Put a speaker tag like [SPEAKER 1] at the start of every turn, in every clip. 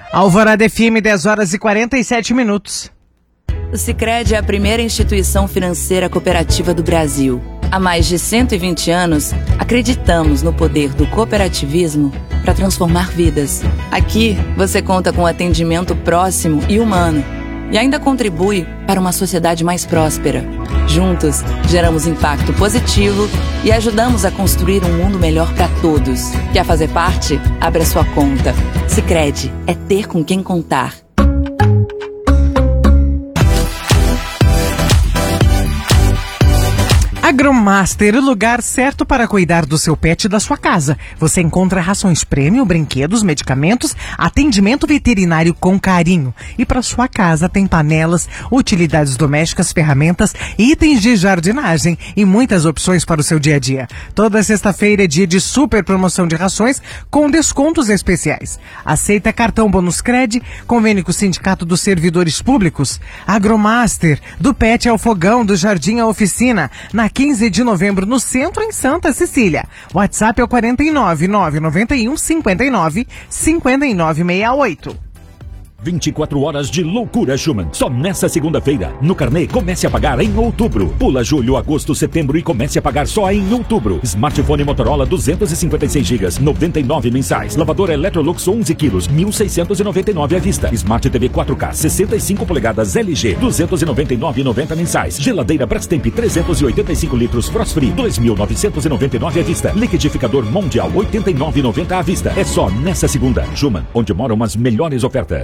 [SPEAKER 1] Alvorada FM, 10 horas e 47 minutos.
[SPEAKER 2] O Sicredi é a primeira instituição financeira cooperativa do Brasil. Há mais de 120 anos, acreditamos no poder do cooperativismo para transformar vidas. Aqui, você conta com atendimento próximo e humano e ainda contribui para uma sociedade mais próspera. Juntos, geramos impacto positivo e ajudamos a construir um mundo melhor para todos. Quer fazer parte? Abra sua conta. Sicredi é ter com quem contar.
[SPEAKER 1] Agromaster, o lugar certo para cuidar do seu pet e da sua casa. Você encontra rações premium, brinquedos, medicamentos, atendimento veterinário com carinho. E para sua casa tem panelas, utilidades domésticas, ferramentas, itens de jardinagem e muitas opções para o seu dia a dia. Toda sexta-feira é dia de super promoção de rações com descontos especiais. Aceita cartão Bônus Cred, convênio com o Sindicato dos Servidores Públicos. Agromaster, do pet ao fogão, do jardim à oficina, na 15 de novembro, no centro, em Santa Cecília. WhatsApp é o 49 991 59 59 68.
[SPEAKER 3] 24 horas de loucura Schumann. Só nessa segunda-feira. No carnê, comece a pagar em outubro. Pula julho, agosto, setembro e comece a pagar só em outubro. Smartphone Motorola 256 GB, 99 mensais. Lavadora Electrolux 11 kg, 1.699 à vista. Smart TV 4K 65 polegadas LG, 299,90 mensais. Geladeira Brastemp 385 litros Frost Free, 2.999 à vista. Liquidificador Mondial 89,90 à vista. É só nessa segunda. Schumann, onde moram as melhores ofertas.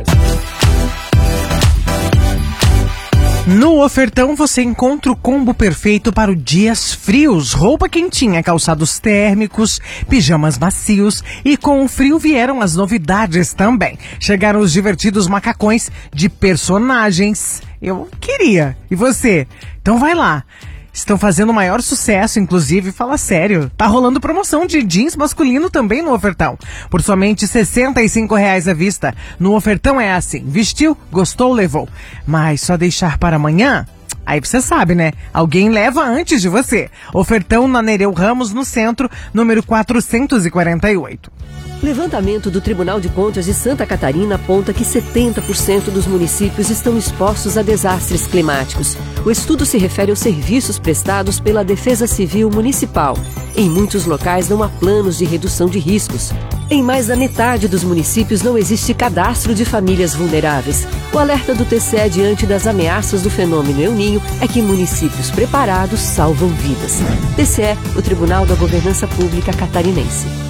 [SPEAKER 1] No Ofertão você encontra o combo perfeito para os dias frios. Roupa quentinha, calçados térmicos, pijamas macios e com o frio vieram as novidades também. Chegaram os divertidos macacões de personagens. Eu queria. E você? Então vai lá. Estão fazendo o maior sucesso, inclusive, fala sério. Tá rolando promoção de jeans masculino também no Ofertão. Por somente R$ 65,00 à vista. No Ofertão é assim, vestiu, gostou, levou. Mas só deixar para amanhã? Aí você sabe, né? Alguém leva antes de você. Ofertão na Nereu Ramos, no centro, número 448.
[SPEAKER 4] Levantamento do Tribunal de Contas de Santa Catarina aponta que 70% dos municípios estão expostos a desastres climáticos. O estudo se refere aos serviços prestados pela Defesa Civil Municipal. Em muitos locais não há planos de redução de riscos. Em mais da metade dos municípios não existe cadastro de famílias vulneráveis. O alerta do TCE diante das ameaças do fenômeno El Niño é que municípios preparados salvam vidas. TCE, o Tribunal da Governança Pública Catarinense.